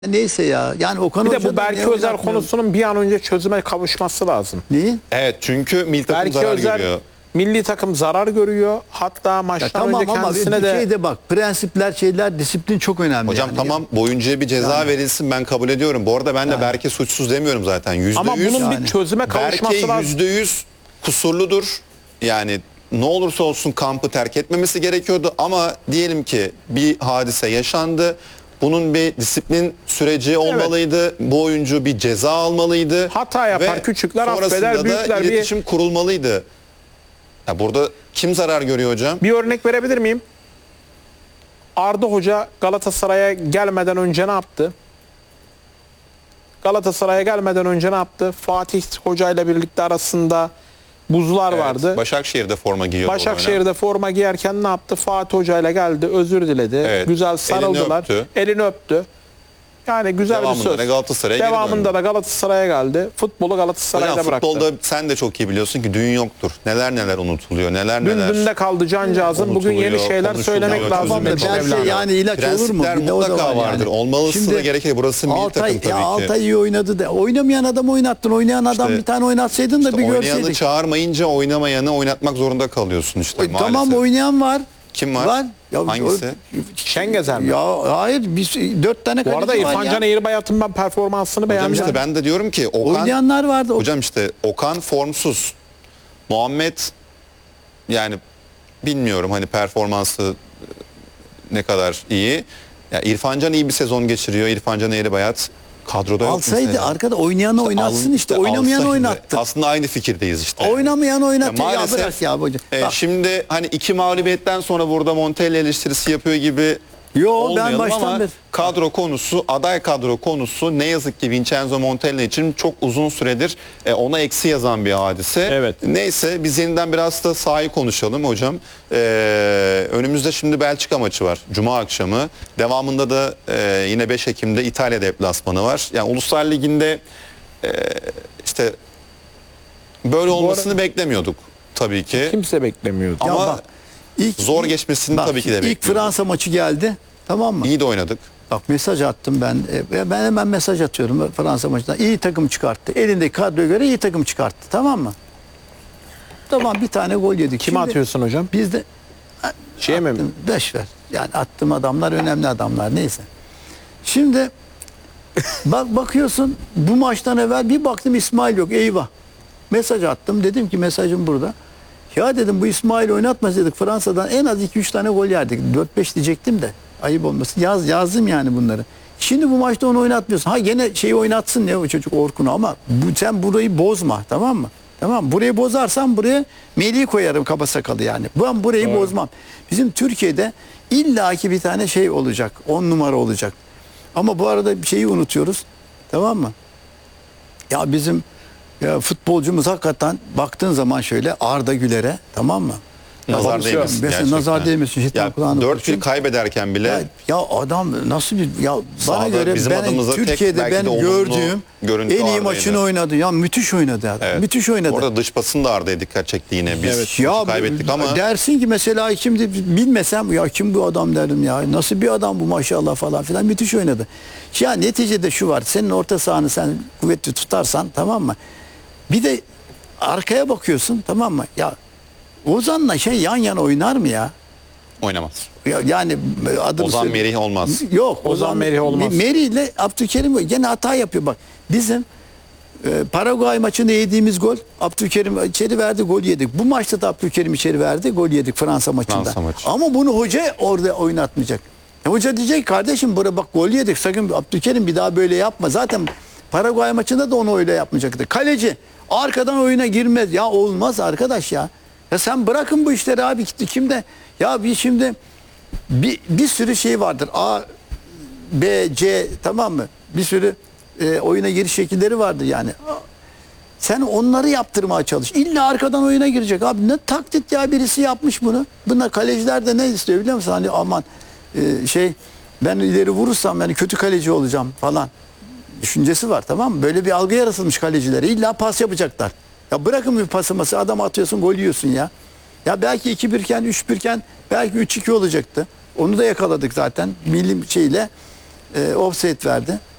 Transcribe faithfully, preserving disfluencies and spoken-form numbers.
Neyse ya. Yani Okan Bir de Hoca'dan bu Berke ne Özer oynatmıyor? konusunun bir an önce çözüme kavuşması lazım. Neyi? Evet, çünkü milli takım Berke zarar Özer görüyor. milli takım zarar görüyor. Hatta Ya maçtan tamam önce ama kendisine bir de şeyde bak, prensipler, şeyler, disiplin çok önemli. Hocam yani. tamam, bu oyuncuya bir ceza Yani. verilsin, ben kabul ediyorum. Bu arada ben de Yani. Berke suçsuz demiyorum zaten. yüzde ama yüz bunun yani. bir çözüme kavuşması Berke lazım. yüzde yüz kusurludur. Yani ne olursa olsun kampı terk etmemesi gerekiyordu ama diyelim ki bir hadise yaşandı. Bunun bir disiplin süreci olmalıydı. Bu oyuncu bir ceza almalıydı. Hata yapar, Ve küçükler sonrasında affeder, da büyükler bir- iletişim kurulmalıydı. Ya burada kim zarar görüyor hocam? Bir örnek verebilir miyim? Arda Hoca Galatasaray'a gelmeden önce ne yaptı? Galatasaray'a gelmeden önce ne yaptı? Fatih Hoca ile birlikte arasında buzlar Evet, vardı. Başakşehir'de forma giyiyordu. o dönem. Başakşehir'de forma giyerken ne yaptı? Fatih Hoca ile geldi, özür diledi. Evet, Güzel sarıldılar. elini öptü. Elini öptü. Yani güzel bir Devamında söz. da Galatasaray'a geri Devamında döndü. da Galatasaray'a geldi. Futbolu Galatasaray'da Hocam bıraktı. futbolda sen de çok iyi biliyorsun ki düğün yoktur. Neler neler unutuluyor, neler Dün neler. dünde kaldı cancağızın. Bugün yeni unutuluyor, şeyler konuşuluyor, söylemek lazım. çözülmek Benim Tamam da çok Berke evladım. yani ilaç olur mu? Prensipler Bir de o da mutlaka var vardır. yani. Olmalısı Şimdi da gerekir. Burası milli Altay, takım tabii ya ki. Altay iyi oynadı da. Oynamayan adam oynattın. Oynayan adam İşte- bir tane oynatsaydın da İşte bir oynayanı görseydik. çağırmayınca oynamayanı oynatmak zorunda kalıyorsun işte E, maalesef. tamam, oynayan var. Kim var? Var. Ya, Hangisi? o- Şengezer mi? Ya hayır, biz dört tane Bu arada kaleci var İrfan ya. Can Eğribayat'ın ben performansını Hocam beğendim. işte ben de diyorum ki Okan, Oynayanlar vardı. hocam işte Okan formsuz. Muhammed yani bilmiyorum hani performansı ne kadar iyi. Ya İrfan Can iyi bir sezon geçiriyor. İrfan Can Eğribayat kadroda yok Alsaydı mesela. arkada oynayanı oynatsın Al- işte. Oynamayan alsaydı. oynattı. Aslında aynı fikirdeyiz işte. Oynamayan oynattı. Ya Ya, maalesef, bırak ya hocam. E, Bak, şimdi hani iki mağlubiyetten sonra burada Montella eleştirisi yapıyor gibi Yo, ben olmayalım baştan ama beri- kadro konusu, aday kadro konusu ne yazık ki Vincenzo Montella için çok uzun süredir e, ona eksi yazan bir hadise. Evet. Neyse biz yeniden biraz da sahayı konuşalım hocam. E, önümüzde şimdi Belçika maçı var. Cuma akşamı. Devamında da e, yine beş Ekim'de İtalya deplasmanı var. Yani Uluslar Ligi'nde e, işte böyle olmasını beklemiyorduk tabii ki. Kimse beklemiyordu. ya ama bak, ilk, zor geçmesini bak, tabii ki de İlk bekliyorduk. Fransa maçı geldi. Tamam mı? İyi de oynadık. Bak mesaj attım ben. E, Ben hemen mesaj atıyorum Fransa maçından. İyi takım çıkarttı. Elindeki kadroya göre iyi takım çıkarttı. Tamam mı? Tamam, bir tane gol yedik. Kime Şimdi atıyorsun hocam? Biz de Şeye mi? attım, beş ver. Yani attığım adamlar önemli adamlar, neyse. Şimdi bak bakıyorsun, bu maçtan evvel bir baktım İsmail yok. Eyvah. Mesaj attım. Dedim ki mesajım burada. Ya dedim, bu İsmail oynatmasaydık Fransa'dan en az iki üç tane gol yerdik. dört beş diyecektim de ayıp olmasın. Yaz, yazdım yani bunları. Şimdi bu maçta onu oynatmıyorsun. Ha gene şeyi oynatsın ya o çocuk, Orkun'u, ama bu, sen burayı bozma, tamam mı? Tamam, burayı bozarsan buraya Melih'i koyarım, kaba sakalı yani. Ben burayı Doğru. bozmam. Bizim Türkiye'de illaki bir tane şey olacak. On numara olacak. Ama bu arada bir şeyi unutuyoruz. Tamam mı? Ya bizim ya futbolcumuz hakikaten baktığın zaman şöyle Arda Güler'e, tamam mı? Nazar Babası değmesin Mesela gerçekten. nazar değmesin. Şeytan Ya kulağını dört koksun. bir kaybederken bile Ya, ya adam nasıl bir, ya bana Sahada göre bizim ben adımıza tek Türkiye'de belki ben de olumlu gördüğüm görüntü en iyi Arda'ydı. maçını oynadı. Ya müthiş oynadı adam. evet, Müthiş oynadı. orada dış basın da Arda'ya dikkat çekti yine. Biz Evet. maçı kaybettik ama dersin ki mesela şimdi bilmesem ya kim bu adam derdim ya. Nasıl bir adam bu maşallah falan filan, müthiş oynadı. Ya neticede şu var. Senin orta sahanı sen kuvvetli tutarsan, tamam mı? Bir de arkaya bakıyorsun, tamam mı? Ya Ozan'la şey yan yana oynar mı ya? oynamaz. Ya, yani adım Ozan söyle- Merih olmaz. Yok, Ozan Merih olmaz. Merih ile Abdülkerim gene hata yapıyor bak. Bizim e, Paraguay maçında yediğimiz gol, Abdülkerim içeri verdi, gol yedik. Bu maçta da Abdülkerim içeri verdi, gol yedik Fransa maçında. Fransa maçı. Ama bunu hoca orada oynatmayacak. E, hoca diyecek kardeşim, buraya bak gol yedik, sakın Abdülkerim bir daha böyle yapma. Zaten Paraguay maçında da onu öyle yapmayacaktı. Kaleci arkadan oyuna girmez. Ya olmaz arkadaş ya. Ya sen bırakın bu işleri abi, gitti kimde? Ya bir şimdi bir, bir sürü şey vardır. A, B, C, tamam mı? Bir sürü e, oyuna giriş şekilleri vardır yani. Sen onları yaptırmaya çalış. İlla arkadan oyuna girecek. Abi ne taklit ya, birisi yapmış bunu. Buna kaleciler de ne istiyor biliyor musun? Hani aman e, şey ben ileri vurursam yani kötü kaleci olacağım falan düşüncesi var, tamam mı? Böyle bir algı yaratılmış kalecilere. İlla pas yapacaklar. Ya bırakın bir pasıması, adam atıyorsun, gol yiyorsun ya. Ya belki iki birken, üç birken belki üç iki olacaktı. Onu da yakaladık zaten milli şeyle. e, offside verdi.